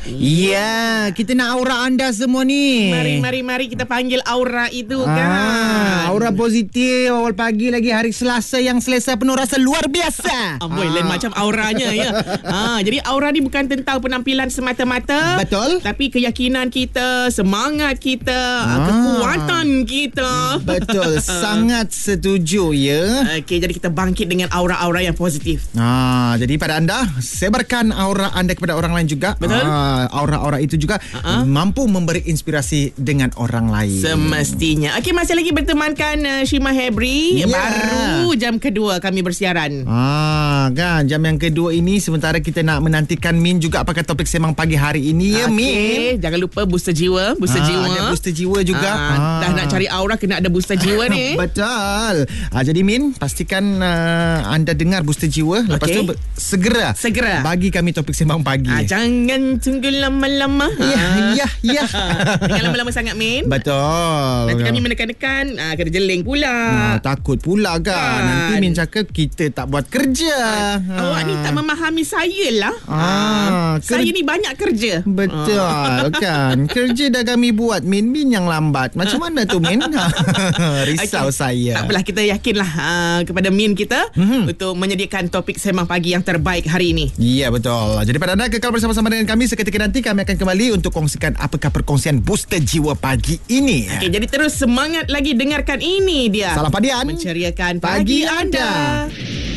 Ya, kita nak aura anda semua ni. Mari kita panggil aura itu kan. Aura positif awal pagi lagi hari Selasa yang selesa penuh rasa luar biasa. Amboi, lain macam auranya ya. Jadi aura ni bukan tentang penampilan semata-mata. Betul. Tapi keyakinan kita, semangat kita, kekuatan kita. Betul, sangat setuju ya. Okey, jadi kita bangkit dengan aura-aura yang positif. Jadi pada anda, sebarkan aura anda kepada orang lain juga. Betul. Aura-aura itu juga mampu memberi inspirasi dengan orang lain. Semestinya. Okey, masih lagi bertemankan Shima Hebri. Baru jam kedua kami bersiaran. Kan jam yang kedua ini sementara kita nak menantikan Min juga pakai topik semang pagi hari ini ya Min. Jangan lupa booster jiwa. Ada booster jiwa juga. Dah nak cari aura kena ada booster jiwa ni. Betul. Jadi Min, pastikan anda dengar booster jiwa. Lepas tu segera bagi kami topik sembang pagi. Jangan tunggu lama-lama. Ya. Jangan lama-lama sangat Min. Betul. Nanti kami menekan-nekan kena jeling pula. Takut pula kan. Nanti Min cakap kita tak buat kerja. Awak ni tak memahami saya lah. Saya ni banyak kerja. Betul kan. Kerja dah kami buat Min yang lambat. Macam mana tu Min? Risau saya. Tak apalah, kita yakinlah kepada Min kita untuk menyediakan topik sembang pagi yang terbaik hari ini. Ya, betul. Jadi pada anda kekal bersama-sama dengan kami. Seketika nanti kami akan kembali untuk kongsikan apakah perkongsian booster jiwa pagi ini. Okey, jadi terus semangat lagi dengarkan ini dia. Salam Padian Menceriakan pagi anda.